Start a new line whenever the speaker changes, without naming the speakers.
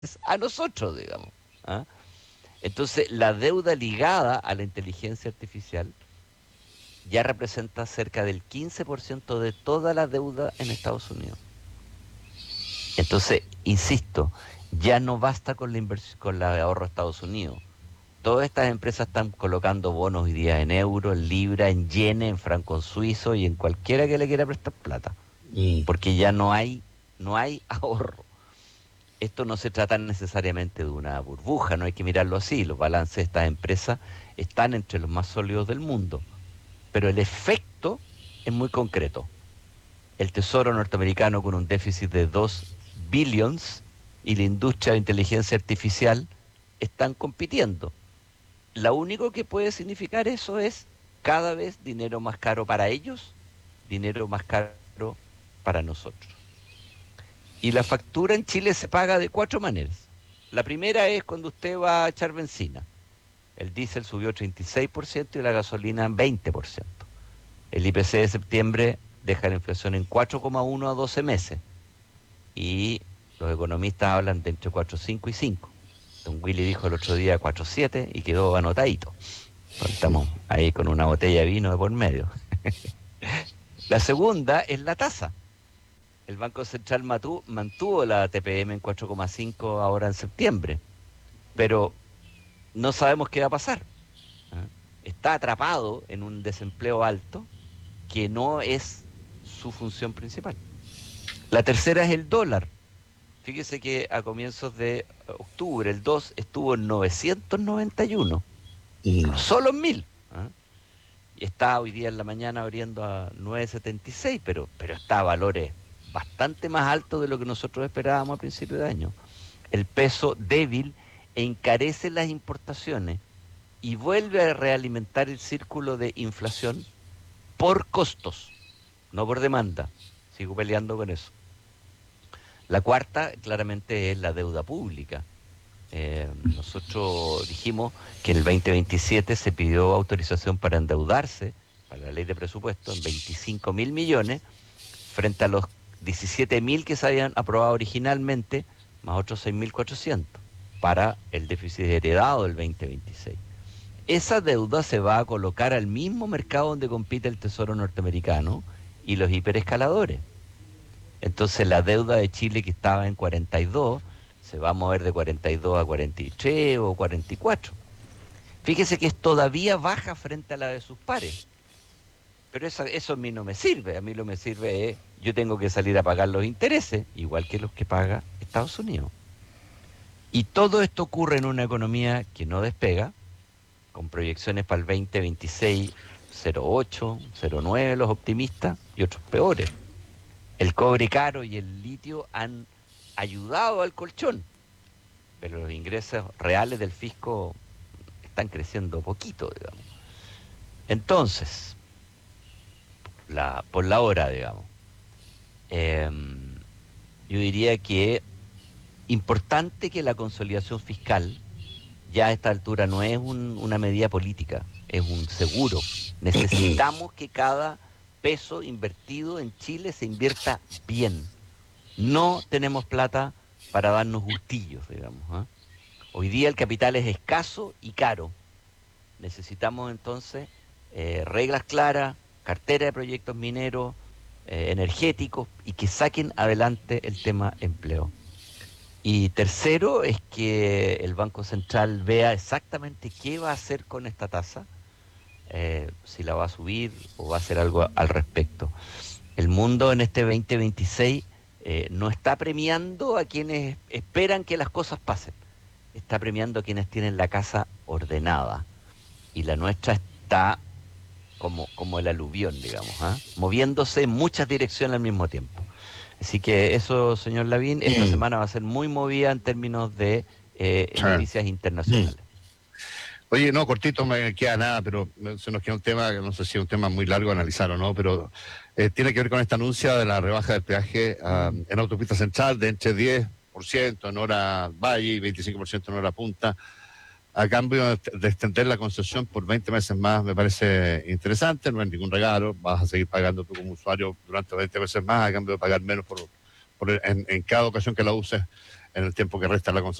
a nosotros, digamos. ¿Ah? Entonces, la deuda ligada a la inteligencia artificial ya representa cerca del 15% de toda la deuda en Estados Unidos. Entonces, insisto, ya no basta con la inversión, con la de ahorro de Estados Unidos. Todas estas empresas están colocando bonos hoy día en euro, en libra, en yenes, en franco suizo y en cualquiera que le quiera prestar plata,
Mm.
porque ya no hay ahorro. Esto no se trata necesariamente de una burbuja, no hay que mirarlo así. Los balances de estas empresas están entre los más sólidos del mundo, pero el efecto es muy concreto. El Tesoro norteamericano con un déficit de 2 billions y la industria de inteligencia artificial están compitiendo. Lo único que puede significar eso es cada vez dinero más caro para ellos, dinero más caro para nosotros. Y la factura en Chile se paga de cuatro maneras. La primera es cuando usted va a echar benzina. El diésel subió 36% y la gasolina 20%. El IPC de septiembre deja la inflación en 4,1 a 12 meses. Y los economistas hablan de entre 4,5 y 5. Don Willy dijo el otro día 4,7 y quedó anotadito. Estamos ahí con una botella de vino de por medio. La segunda es la tasa. El Banco Central mantuvo la TPM en 4,5 ahora en septiembre, pero no sabemos qué va a pasar. ¿Ah? Está atrapado en un desempleo alto que no es su función principal. La tercera es el dólar. Fíjese que a comienzos de octubre el 2 estuvo en 991,
Mm.
solo en 1000. ¿Ah? Y está hoy día en la mañana abriendo a 976, pero está a valores bastante más altos de lo que nosotros esperábamos a principio de año. El peso débil encarece las importaciones y vuelve a realimentar el círculo de inflación por costos, no por demanda. Sigo peleando con eso. La cuarta, claramente, es la deuda pública. Nosotros dijimos que en el 2027 se pidió autorización para endeudarse, para la ley de presupuesto, en 25.000 millones, frente a los 17.000 que se habían aprobado originalmente, más otros 6.400, para el déficit heredado del 2026. Esa deuda se va a colocar al mismo mercado donde compite el Tesoro norteamericano y los hiperescaladores. Entonces la deuda de Chile que estaba en 42 se va a mover de 42 a 43 o 44. Fíjese que es todavía baja frente a la de sus pares, pero eso a mí no me sirve. A mí lo que me sirve es, yo tengo que salir a pagar los intereses, igual que los que paga Estados Unidos. Y todo esto ocurre en una economía que no despega, con proyecciones para el 2026, 0,8, 0,9 los optimistas y otros peores. El cobre caro y el litio han ayudado al colchón, pero los ingresos reales del fisco están creciendo poquito, digamos. Entonces, por la hora, digamos, yo diría que importante que la consolidación fiscal ya a esta altura no es una medida política, es un seguro. Necesitamos que cada peso invertido en Chile se invierta bien. No tenemos plata para darnos gustillos, digamos. ¿Ah? Hoy día el capital es escaso y caro. Necesitamos entonces reglas claras, cartera de proyectos mineros, energéticos y que saquen adelante el tema empleo. Y tercero es que el Banco Central vea exactamente qué va a hacer con esta tasa, si la va a subir o va a hacer algo al respecto. El mundo en este 2026 no está premiando a quienes esperan que las cosas pasen, está premiando a quienes tienen la casa ordenada. Y la nuestra está como el aluvión, digamos, ¿ah? Moviéndose en muchas direcciones al mismo tiempo. Así que eso, señor Lavín, esta
Mm.
semana va a ser muy movida en términos de
Sí.
noticias
Mm.
internacionales.
Oye, no, cortito, me queda nada, pero se nos queda un tema, que no sé si es un tema muy largo a analizar o no, pero tiene que ver con esta anuncia de la rebaja del peaje en autopista central de entre 10% en hora valle y 25% en hora punta, a cambio de extender la concesión por 20 meses más. Me parece interesante, no es ningún regalo, vas a seguir pagando tú como usuario durante 20 meses más a cambio de pagar menos en cada ocasión que la uses en el tiempo que resta la